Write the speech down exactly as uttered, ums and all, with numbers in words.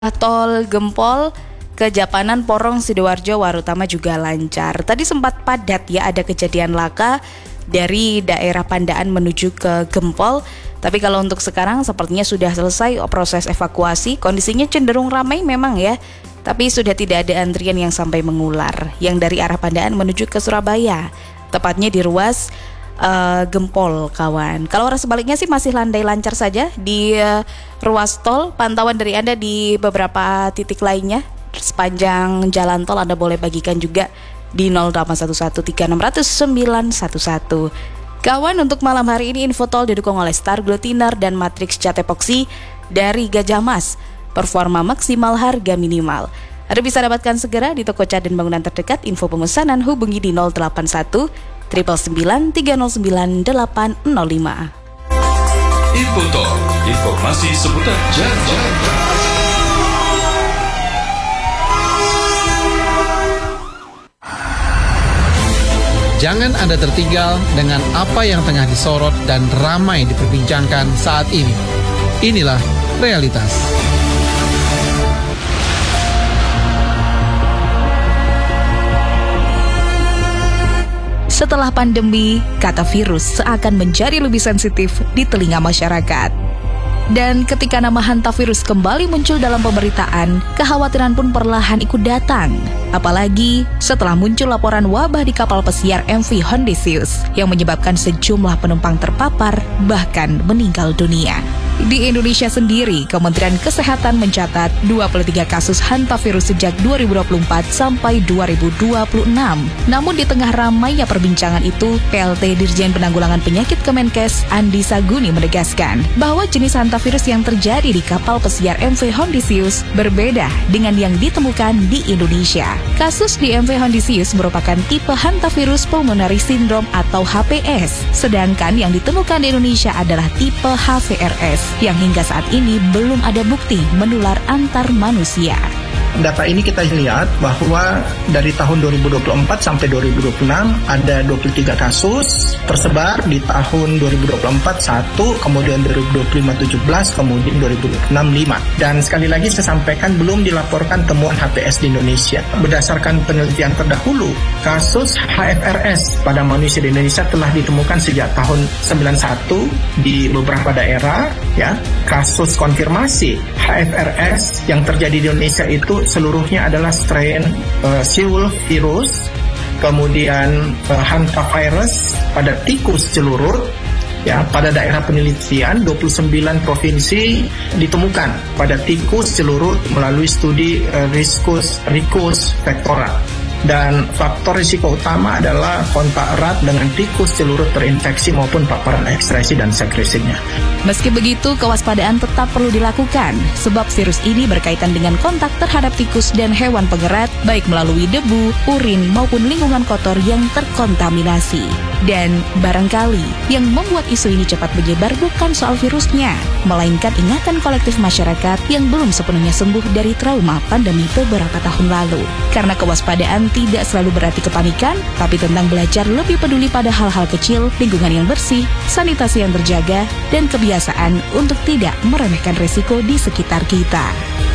Tol Gempol ke Japanan Porong Sidoarjo Warutama juga lancar. Tadi sempat padat ya, ada kejadian laka dari daerah Pandaan menuju ke Gempol. Tapi kalau untuk sekarang sepertinya sudah selesai proses evakuasi. Kondisinya cenderung ramai memang ya, tapi sudah tidak ada antrian yang sampai mengular. Yang dari arah Pandaan menuju ke Surabaya, tepatnya di ruas Uh, Gempol kawan. Kalau arah sebaliknya sih masih landai lancar saja di uh, ruas tol. Pantauan dari Anda di beberapa titik lainnya sepanjang jalan tol Anda boleh bagikan juga di nol delapan satu satu tiga enam nol nol sembilan satu satu. Kawan, untuk malam hari ini info tol didukung oleh Star Glutiner dan Matrix Cat Epoxy dari Gajah Mas. Performa maksimal, harga minimal. Anda bisa dapatkan segera di toko cat dan bangunan terdekat. Info pemesanan hubungi di nol delapan satu sembilan sembilan tiga nol sembilan delapan nol lima. Info Tol, informasi seputar jalan-jalan. Jangan Anda tertinggal dengan apa yang tengah disorot dan ramai diperbincangkan saat ini. Inilah realitas. Setelah pandemi, kata virus seakan menjadi lebih sensitif di telinga masyarakat. Dan ketika nama hantavirus kembali muncul dalam pemberitaan, kekhawatiran pun perlahan ikut datang. Apalagi setelah muncul laporan wabah di kapal pesiar M V Hondizius yang menyebabkan sejumlah penumpang terpapar bahkan meninggal dunia. Di Indonesia sendiri, Kementerian Kesehatan mencatat dua puluh tiga kasus hantavirus sejak dua ribu dua puluh empat sampai dua ribu dua puluh enam. Namun di tengah ramainya perbincangan itu, P L T Dirjen Penanggulangan Penyakit Kemenkes Andi Saguni menegaskan bahwa jenis hantavirus yang terjadi di kapal pesiar M V Hondizius berbeda dengan yang ditemukan di Indonesia. Kasus di M V Hondizius merupakan tipe hantavirus pulmonary syndrome atau H P S, sedangkan yang ditemukan di Indonesia adalah tipe H V R S yang hingga saat ini belum ada bukti menular antar manusia. Data ini kita lihat bahwa dari tahun dua ribu dua puluh empat sampai dua ribu dua puluh enam ada dua puluh tiga kasus tersebar di tahun dua ribu dua puluh empat satu, kemudian dua ribu dua puluh lima tujuh belas, kemudian dua ribu dua puluh enam lima. Dan sekali lagi saya sampaikan belum dilaporkan temuan H P S di Indonesia. Berdasarkan penelitian terdahulu, kasus H F R S pada manusia di Indonesia telah ditemukan sejak tahun sembilan puluh satu di beberapa daerah ya. Kasus konfirmasi H F R S yang terjadi di Indonesia itu seluruhnya adalah strain uh, Seawolf virus, kemudian uh, hantavirus pada tikus celurut. Ya, pada daerah penelitian dua puluh sembilan provinsi ditemukan pada tikus celurut melalui studi uh, Ricus Ricus vectora. Dan faktor risiko utama adalah kontak erat dengan tikus celurut terinfeksi maupun paparan ekskresi dan sekresinya. Meski begitu, kewaspadaan tetap perlu dilakukan sebab virus ini berkaitan dengan kontak terhadap tikus dan hewan pengerat baik melalui debu, urin maupun lingkungan kotor yang terkontaminasi. Dan barangkali yang membuat isu ini cepat menyebar bukan soal virusnya, melainkan ingatan kolektif masyarakat yang belum sepenuhnya sembuh dari trauma pandemi beberapa tahun lalu. Karena kewaspadaan tidak selalu berarti kepanikan, tapi tentang belajar lebih peduli pada hal-hal kecil, lingkungan yang bersih, sanitasi yang terjaga, dan kebiasaan untuk tidak meremehkan resiko di sekitar kita.